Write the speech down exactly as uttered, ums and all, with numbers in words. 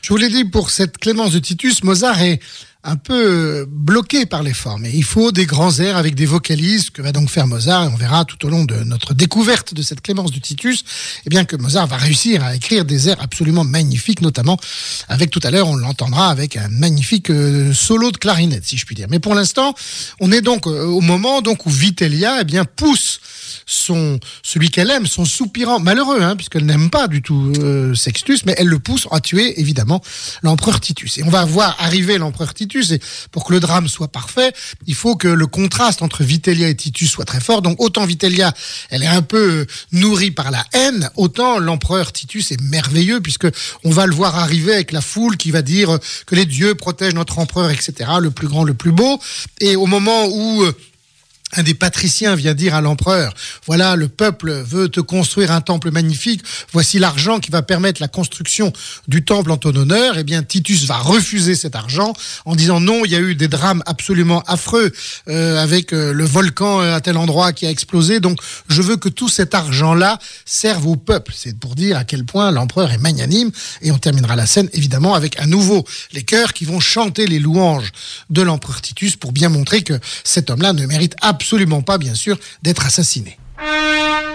Je vous l'ai dit, pour cette Clémence de Titus, Mozart est un peu bloqué par les formes. Et il faut des grands airs avec des vocalises, que va donc faire Mozart, et on verra tout au long de notre découverte de cette Clémence de Titus, eh bien que Mozart va réussir à écrire des airs absolument magnifiques, notamment avec, tout à l'heure, on l'entendra avec un magnifique euh, solo de clarinette, si je puis dire. Mais pour l'instant, on est donc euh, au moment donc où Vitellia, eh bien, pousse son, celui qu'elle aime, son soupirant, malheureux, hein, puisqu'elle n'aime pas du tout euh, Sextus, mais elle le pousse à tuer, évidemment, l'empereur Titus. Et on va voir arriver l'empereur Titus, et pour que le drame soit parfait, il faut que le contraste entre Vitellia et Titus soit très fort. Donc autant Vitellia, elle est un peu nourrie par la haine, autant l'empereur Titus est merveilleux, puisque on va le voir arriver avec la foule qui va dire que les dieux protègent notre empereur, et cetera, le plus grand, le plus beau. Et au moment où un des patriciens vient dire à l'empereur, voilà, le peuple veut te construire un temple magnifique, voici l'argent qui va permettre la construction du temple en ton honneur. Eh bien, Titus va refuser cet argent en disant non, il y a eu des drames absolument affreux euh, avec euh, le volcan à tel endroit qui a explosé, donc je veux que tout cet argent-là serve au peuple. C'est pour dire à quel point l'empereur est magnanime. Et on terminera la scène, évidemment, avec à nouveau les chœurs qui vont chanter les louanges de l'empereur Titus pour bien montrer que cet homme-là ne mérite absolument pas, bien sûr, d'être assassiné.